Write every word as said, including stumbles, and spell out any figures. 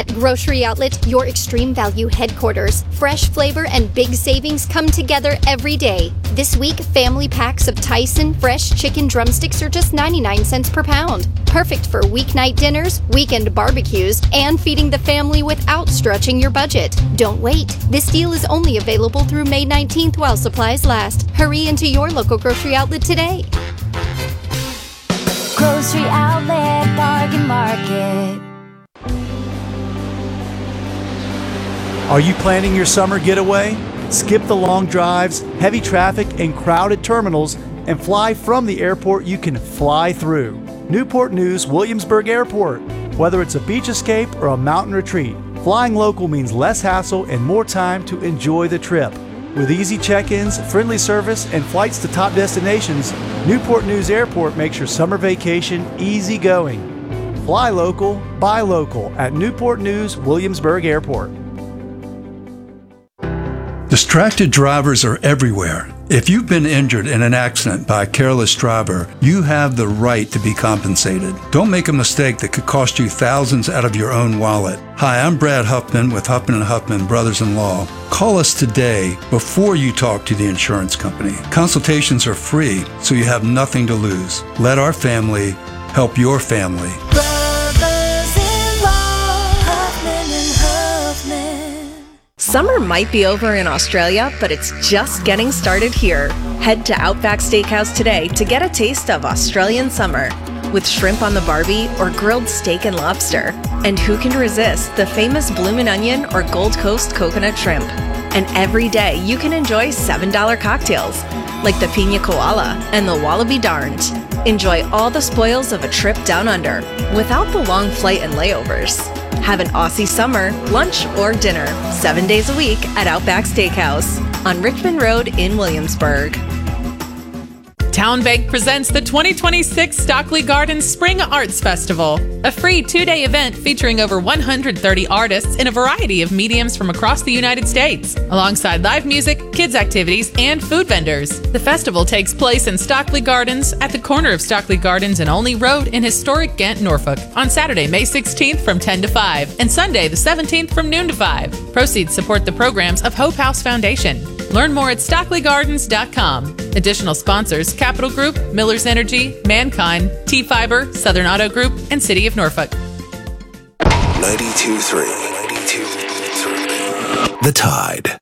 At Grocery Outlet, your extreme value headquarters, fresh flavor and big savings come together every day. This week, family packs of Tyson fresh chicken drumsticks are just ninety-nine cents per pound. Perfect for weeknight dinners, weekend barbecues, and feeding the family without stretching your budget. Don't wait. This deal is only available through May nineteenth while supplies last. Hurry into your local Grocery Outlet today. Grocery Outlet Bargain Market. Are you planning your summer getaway? Skip the long drives, heavy traffic, and crowded terminals, and fly from the airport you can fly through. Newport News Williamsburg Airport. Whether it's a beach escape or a mountain retreat, flying local means less hassle and more time to enjoy the trip. With easy check-ins, friendly service, and flights to top destinations, Newport News Airport makes your summer vacation easy going. Fly local, buy local at Newport News Williamsburg Airport. Distracted drivers are everywhere. If you've been injured in an accident by a careless driver, you have the right to be compensated. Don't make a mistake that could cost you thousands out of your own wallet. Hi, I'm Brad Huffman with Huffman and Huffman Brothers-in-Law. Call us today before you talk to the insurance company. Consultations are free, so you have nothing to lose. Let our family help your family. Summer might be over in Australia, but it's just getting started here. Head to Outback Steakhouse today to get a taste of Australian summer with shrimp on the barbie or grilled steak and lobster. And who can resist the famous bloomin' onion or Gold Coast coconut shrimp? And every day you can enjoy seven dollar cocktails like the Pina Koala and the Wallaby Darned. Enjoy all the spoils of a trip down under without the long flight and layovers. Have an Aussie summer, lunch, or dinner, seven days a week at Outback Steakhouse on Richmond Road in Williamsburg. Town Bank presents the twenty twenty-six Stockley Gardens Spring Arts Festival, a free two-day event featuring over one hundred thirty artists in a variety of mediums from across the United States, alongside live music, kids' activities, and food vendors. The festival takes place in Stockley Gardens at the corner of Stockley Gardens and Olney Road in historic Ghent, Norfolk, on Saturday, May sixteenth from ten to five, and Sunday, the seventeenth from noon to five. Proceeds support the programs of Hope House Foundation. Learn more at stockley gardens dot com. Additional sponsors: Capital Group, Miller's Energy, Mankind, T-Fiber, Southern Auto Group, and City of Norfolk. ninety-two point three. ninety-two point three. The Tide.